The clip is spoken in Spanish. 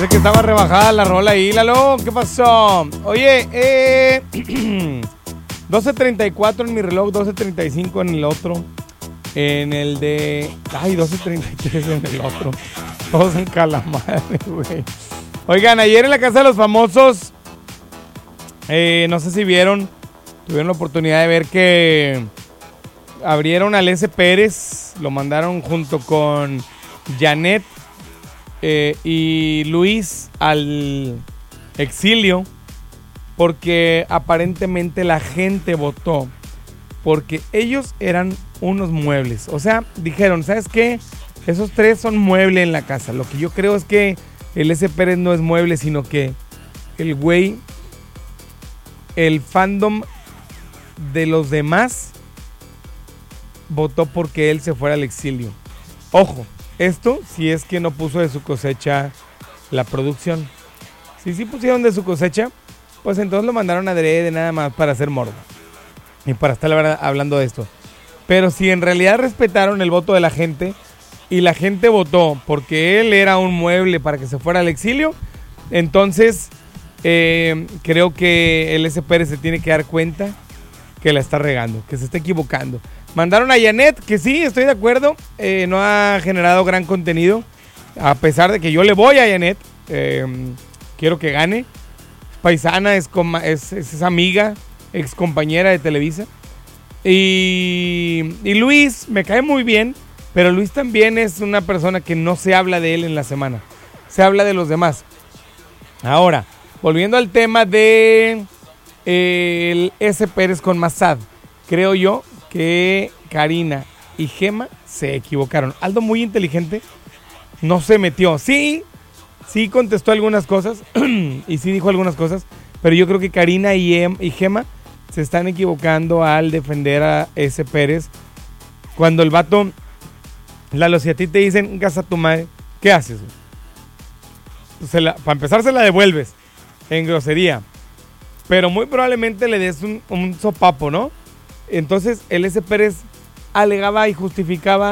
Parece que estaba rebajada la rola ahí, Lalo. ¿Qué pasó? Oye, 12:34 en mi reloj, 12:35 en el otro. En el de... Ay, 12:33 en el otro. Todos en calamadre, güey. Oigan, ayer en la Casa de los Famosos, no sé si tuvieron la oportunidad de ver que abrieron a Alesse Pérez, lo mandaron junto con Janet y Luis al exilio, porque aparentemente la gente votó porque ellos eran unos muebles. O sea, dijeron, ¿sabes qué? Esos tres son mueble en la casa. Lo que yo creo es que el Alesse Pérez no es mueble, sino que el güey, el fandom de los demás votó porque él se fuera al exilio. Ojo, esto si es que no puso de su cosecha la producción. Si sí pusieron de su cosecha, pues entonces lo mandaron adrede nada más para hacer morbo y para estar la verdad hablando de esto. Pero si en realidad respetaron el voto de la gente y la gente votó porque él era un mueble para que se fuera al exilio, entonces creo que el Alesse Pérez se tiene que dar cuenta que la está regando, que se está equivocando. Mandaron a Janet, que sí, estoy de acuerdo, no ha generado gran contenido, a pesar de que yo le voy a Janet, quiero que gane. Paisana, es amiga, ex compañera de Televisa. Y Luis me cae muy bien, pero Luis también es una persona que no se habla de él en la semana, se habla de los demás. Ahora, volviendo al tema de el Alesse Pérez con Massad, creo yo que Karina y Gema se equivocaron. Aldo, muy inteligente, no se metió. Sí contestó algunas cosas y sí dijo algunas cosas, pero yo creo que Karina y Gema se están equivocando al defender a Alesse Pérez. Cuando el vato, Lalo, si a ti te dicen gasta tu madre, ¿qué haces? Para empezar se la devuelves en grosería, pero muy probablemente le des un sopapo, ¿no? Entonces el Alesse Pérez alegaba y justificaba